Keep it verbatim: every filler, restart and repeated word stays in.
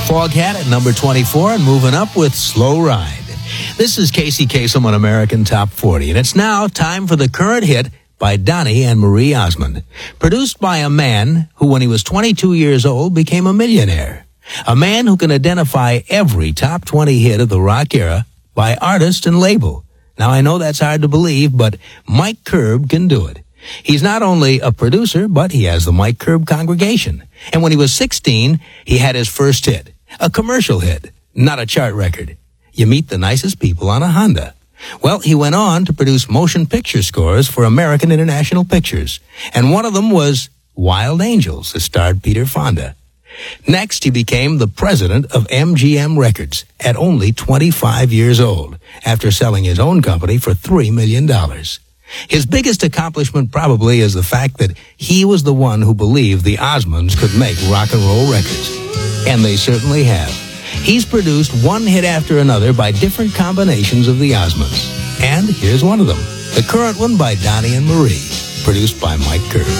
Foghat at number twenty-four and moving up with Slow Ride. This is Casey Kasem on American Top forty, and it's now time for the current hit by Donny and Marie Osmond, produced by a man who, when he was twenty-two years old, became a millionaire. A man who can identify every top twenty hit of the rock era by artist and label. Now, I know that's hard to believe, but Mike Curb can do it. He's not only a producer, but he has the Mike Curb congregation. And when he was sixteen, he had his first hit, a commercial hit, not a chart record. You meet the nicest people on a Honda. Well, he went on to produce motion picture scores for American International Pictures, and one of them was Wild Angels, that starred Peter Fonda. Next, he became the president of M G M Records at only twenty-five years old, after selling his own company for three million dollars. His biggest accomplishment probably is the fact that he was the one who believed the Osmonds could make rock and roll records. And they certainly have. He's produced one hit after another by different combinations of the Osmonds. And here's one of them, the current one by Donny and Marie, produced by Mike Curb.